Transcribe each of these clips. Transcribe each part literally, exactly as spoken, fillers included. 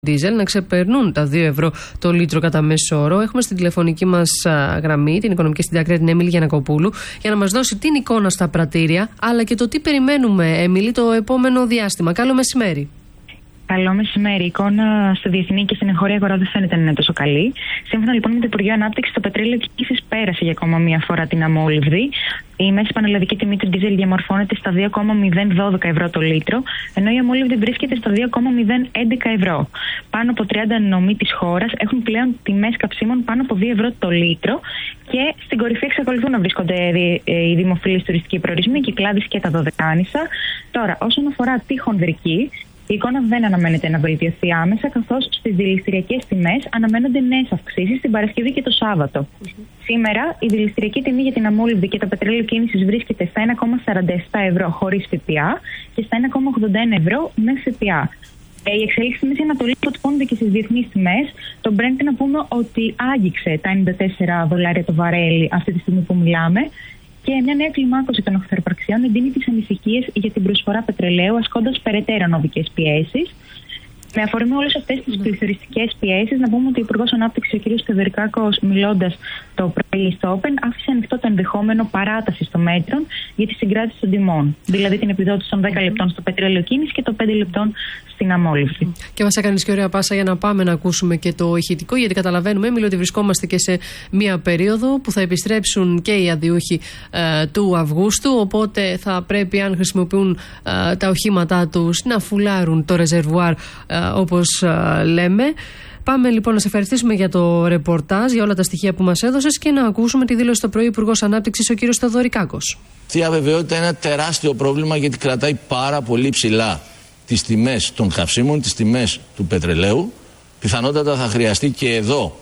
Δίζελ να ξεπερνούν τα δύο ευρώ το λίτρο κατά μέσο όρο. Έχουμε στην τηλεφωνική μας γραμμή την οικονομική συντάκτρια την Έμιλη Γιαννακοπούλου για να μας δώσει την εικόνα στα πρατήρια αλλά και το τι περιμένουμε, Έμιλη, το επόμενο διάστημα. Καλό μεσημέρι. Καλό μεσημέρι. Η εικόνα στη διεθνή και στην εγχώρια αγορά δεν φαίνεται να είναι τόσο καλή. Σύμφωνα λοιπόν με το Υπουργείο Ανάπτυξης, το πετρέλαιο κύκλης πέρασε για ακόμα μία φορά την αμόλυβδη. Η μέση πανελλαδική τιμή του ντίζελ διαμορφώνεται στα δύο κόμμα μηδέν δώδεκα ευρώ το λίτρο, ενώ η αμόλυβδη βρίσκεται στα δύο κόμμα μηδέν έντεκα ευρώ. Πάνω από τριάντα νομοί της χώρας έχουν πλέον τιμές καυσίμων πάνω από δύο ευρώ το λίτρο και στην κορυφή εξακολουθούν να βρίσκονται οι δημοφιλείς τουριστικοί προορισμοί, η Κυκλάδης και τα Δωδεκάνησα. Τώρα, όσον αφορά τη χονδρική, η εικόνα δεν αναμένεται να βελτιωθεί άμεσα, καθώς στις δηληστηριακές τιμές αναμένονται νέες αυξήσεις την Παρασκευή και το Σάββατο. Mm-hmm. Σήμερα η δηληστηριακή τιμή για την αμόλυβδη και το πετρέλαιο κίνησης βρίσκεται στα ένα κόμμα σαράντα επτά ευρώ χωρίς ΦΠΑ και στα ένα κόμμα ογδόντα ένα ευρώ με ΦΠΑ. Οι εξελίξεις στη Μέση Ανατολή αποτυπώνονται και στις διεθνείς τιμές. Το Brent να πούμε ότι άγγιξε τα ενενήντα τέσσερα δολάρια το βαρέλι αυτή τη στιγμή που μιλάμε. Και μια νέα κλιμάκωση των οχθροπραξιών εντείνει τις ανησυχίες για την προσφορά πετρελαίου, ασκώντας περαιτέρω νοβικές πιέσεις. Με αφορμή όλες αυτές τις πληθωριστικές πιέσεις, να πούμε ότι ο Υπουργός Ανάπτυξης, ο κ. Θεοδωρικάκος, μιλώντας το πρωί στο Open, άφησε ανοιχτό το ενδεχόμενο παράταση των μέτρων για τη συγκράτηση των τιμών. Δηλαδή την επιδότηση των δέκα λεπτών στο πετρέλαιο κίνηση και των πέντε λεπτών στην αμόλυβδη. Και μας έκανε και ωραία πάσα για να πάμε να ακούσουμε και το ηχητικό, γιατί καταλαβαίνουμε, Έμιλη, ότι βρισκόμαστε και σε μία περίοδο που θα επιστρέψουν και οι αντιούχοι ε, του Αυγούστου. Οπότε θα πρέπει, αν χρησιμοποιούν ε, τα οχήματά τους, να φουλάρουν το ρεζερβουάρ, ε, όπως ε, λέμε. Πάμε λοιπόν να σε ευχαριστήσουμε για το ρεπορτάζ, για όλα τα στοιχεία που μας έδωσες και να ακούσουμε τη δήλωση το πρωί Υπουργός Ανάπτυξης, ο κ. Θεοδωρικάκος. Αυτή η αβεβαιότητα είναι ένα τεράστιο πρόβλημα, γιατί κρατάει πάρα πολύ ψηλά τις τιμές των καυσίμων, τις τιμές του πετρελαίου. Πιθανότατα θα χρειαστεί και εδώ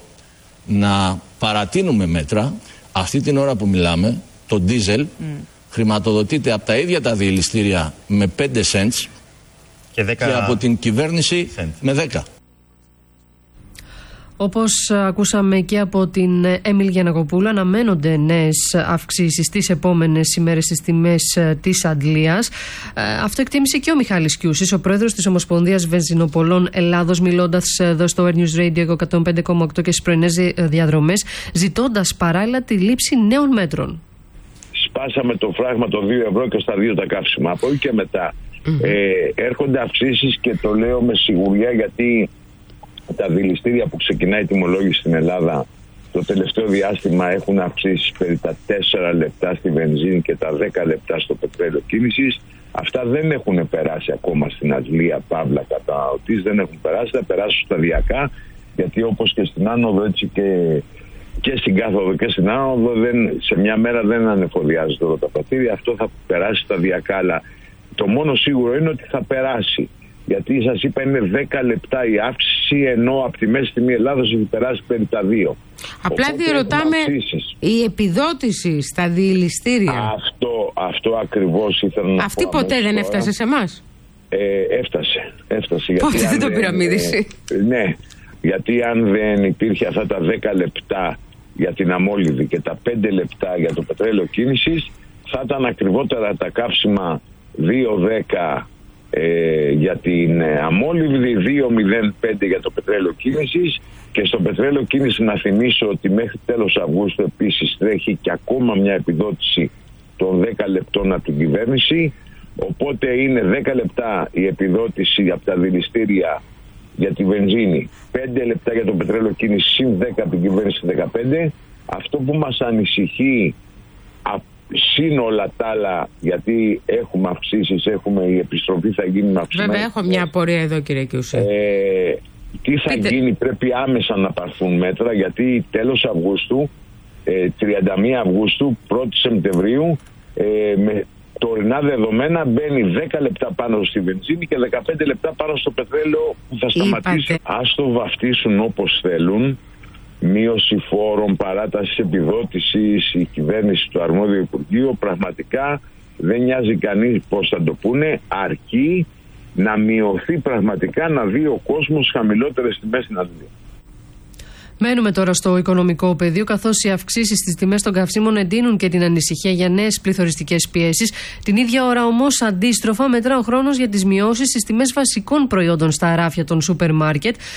να παρατείνουμε μέτρα. Αυτή την ώρα που μιλάμε, το ντίζελ mm. χρηματοδοτείται από τα ίδια τα διελιστήρια με πέντε cents και, δέκα... και από την κυβέρνηση cent. Με δέκα. Όπως ακούσαμε και από την Έμιλη Γιαννακοπούλου, αναμένονται νέες αυξήσεις τις επόμενες ημέρες στις τιμές της Αντλίας. Αυτό εκτίμησε και ο Μιχάλης Κιούσης, ο πρόεδρος της Ομοσπονδίας Βενζινοπολών Ελλάδος, μιλώντας εδώ στο Air News Radio εκατόν πέντε κόμμα οκτώ και στις πρωινές διαδρομές, ζητώντας παράλληλα τη λήψη νέων μέτρων. Σπάσαμε το φράγμα των δύο ευρώ και στα δύο τα καύσιμα. Από εκεί και μετά mm-hmm. ε, έρχονται αυξήσεις, και το λέω με σιγουριά, γιατί τα δηληστήρια που ξεκινάει η τιμολόγηση στην Ελλάδα το τελευταίο διάστημα έχουν αυξήσει περί τα τέσσερα λεπτά στη βενζίνη και τα δέκα λεπτά στο πετρέλαιο κίνησης. Αυτά δεν έχουν περάσει ακόμα στην Αγγλία, παύλα καταναλωτής, δεν έχουν περάσει, θα περάσουν σταδιακά, γιατί όπως και στην άνοδο, έτσι και, και στην κάθοδο και στην άνοδο, δεν, σε μια μέρα δεν ανεφοδιάζεται όλα τα πρατήρια. Αυτό θα περάσει σταδιακά, αλλά το μόνο σίγουρο είναι ότι θα περάσει. Γιατί σας είπα, είναι δέκα λεπτά η αύξηση, ενώ από τη μέση τιμή Ελλάδος έχει περάσει περί τα δύο. Απλά διερωτάμε, η επιδότηση στα διελιστήρια. Αυτό, αυτό ακριβώς ήθελα να πω. Αυτή ποτέ δεν τώρα. Έφτασε σε εμάς. Ε, έφτασε. έφτασε Πότε δεν το πυραμίδησε. Ε, ναι, γιατί αν δεν υπήρχε αυτά τα δέκα λεπτά για την αμόλυβδη και τα πέντε λεπτά για το πετρέλαιο κίνησης, θα ήταν ακριβότερα τα καύσιμα δύο δέκα Ε, για την ε, αμόλυβδη, δύο μηδέν πέντε για το πετρέλαιο κίνησης. Και στο πετρέλαιο κίνηση να θυμίσω ότι μέχρι τέλος Αυγούστου επίσης τρέχει και ακόμα μια επιδότηση των δέκα λεπτών από την κυβέρνηση. Οπότε είναι δέκα λεπτά η επιδότηση από τα δηληστήρια για τη βενζίνη, πέντε λεπτά για το πετρέλαιο κίνηση, συν δέκα από την κυβέρνηση, δεκαπέντε. Αυτό που μας ανησυχεί, συν όλα τα άλλα, γιατί έχουμε αυξήσεις, έχουμε, η επιστροφή θα γίνει με αυξήσεις. Βέβαια, έχω μια απορία εδώ, κύριε Κιούση. Ε, τι θα Πείτε. γίνει, πρέπει άμεσα να πάρθουν μέτρα, γιατί τέλος Αυγούστου, ε, τριάντα μία Αυγούστου, πρώτη Σεπτεμβρίου, ε, με τωρινά δεδομένα μπαίνει δέκα λεπτά πάνω στη βενζίνη και δεκαπέντε λεπτά πάνω στο πετρέλαιο, που θα σταματήσει. Ας το βαφτίσουν όπως θέλουν. Μείωση φόρων, παράταση επιδότησης, η κυβέρνηση του αρμόδιου Υπουργείου, πραγματικά δεν νοιάζει κανείς πώς θα το πούνε, αρκεί να μειωθεί πραγματικά, να δει ο κόσμος χαμηλότερες τιμές στην Αγγλία. Μένουμε τώρα στο οικονομικό πεδίο, καθώς οι αυξήσεις στις τιμές των καυσίμων εντείνουν και την ανησυχία για νέες πληθωριστικές πιέσεις. Την ίδια ώρα όμως, αντίστροφα, μετρά ο χρόνος για τις μειώσεις στις τιμές βασικών προϊόντων στα αράφια των σούπερ μάρκετ.